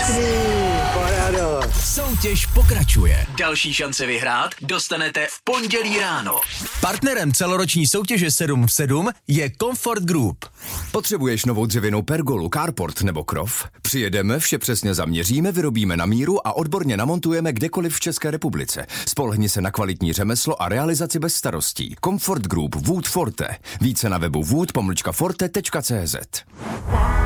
Paráda. Soutěž pokračuje. Další šance vyhrát dostanete v pondělí ráno. Partnerem celoroční soutěže 7 v 7 je Comfort Group. Potřebuješ novou dřevěnou pergolu, carport nebo krov? Přijedeme, vše přesně zaměříme, vyrobíme na míru a odborně namontujeme kdekoliv v České republice. Spolehni se na kvalitní řemeslo a realizaci bez starostí. Comfort Group Wood Forte. Více na webu wood-forte.cz.